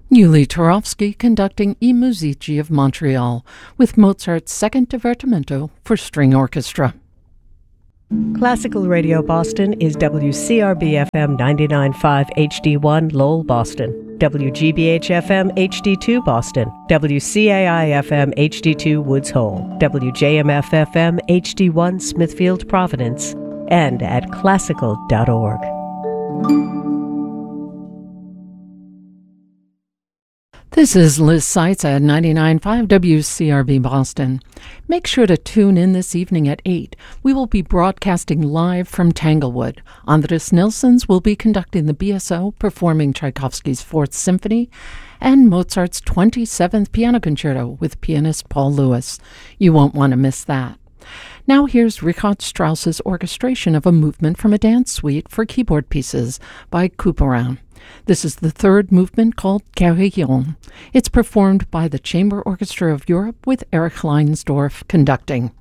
Yuli Turovsky conducting I Musici of Montreal with Mozart's Second Divertimento for String Orchestra. Classical Radio Boston is WCRB-FM 99.5 HD1 Lowell, Boston, WGBH-FM HD2 Boston, WCAI-FM HD2 Woods Hole, WJMF-FM HD1 Smithfield, Providence, and at classical.org. This is Liz Seitz at 99.5 WCRB Boston. Make sure to tune in this evening at 8. We will be broadcasting live from Tanglewood. Andres Nilssons will be conducting the BSO, performing Tchaikovsky's Fourth Symphony, and Mozart's 27th Piano Concerto with pianist Paul Lewis. You won't want to miss that. Now here's Richard Strauss's orchestration of a movement from a dance suite for keyboard pieces by Couperin. This is the third movement called Carillon. It's performed by the Chamber Orchestra of Europe with Erich Leinsdorf conducting.